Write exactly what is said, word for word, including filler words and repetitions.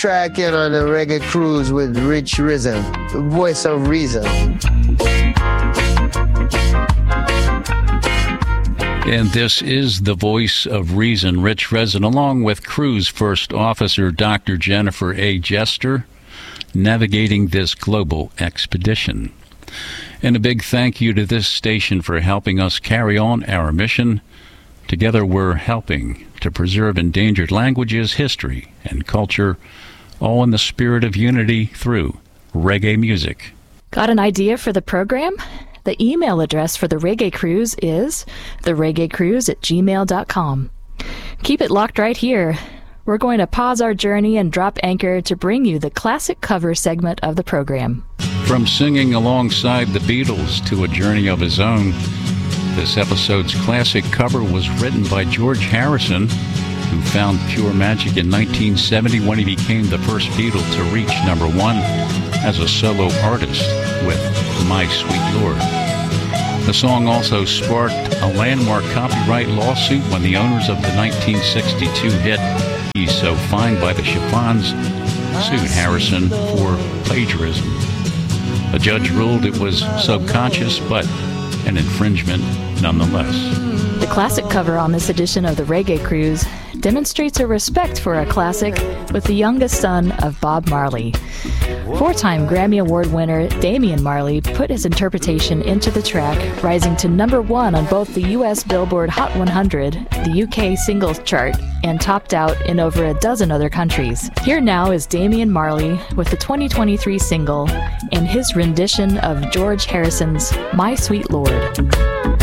track in on the Reggae Cruise with Rich Risen, Voice of Reason. And this is the Voice of Reason, Rich Risen, along with Cruise First Officer Doctor Jennifer A. Jester, navigating this global expedition. And a big thank you to this station for helping us carry on our mission. Together we're helping to preserve endangered languages, history, and culture, all in the spirit of unity through reggae music. Got an idea for the program? The email address for the Reggae Cruise is the reggae cruise at gmail dot com. Keep it locked right here. We're going to pause our journey and drop anchor to bring you the classic cover segment of the program. From singing alongside the Beatles to a journey of his own, this episode's classic cover was written by George Harrison, who found pure magic in nineteen seventy when he became the first Beatle to reach number one as a solo artist with My Sweet Lord. The song also sparked a landmark copyright lawsuit when the owners of the nineteen sixty-two hit He's So Fine by the Chiffons sued Harrison for plagiarism. A judge ruled it was subconscious, but an infringement nonetheless. The classic cover on this edition of the Reggae Cruise demonstrates a respect for a classic with the youngest son of Bob Marley. Four-time Grammy Award winner Damian Marley put his interpretation into the track, rising to number one on both the U S Billboard Hot one hundred, the U K Singles Chart, and topped out in over a dozen other countries. Here now is Damian Marley with the twenty twenty-three single and his rendition of George Harrison's My Sweet Lord.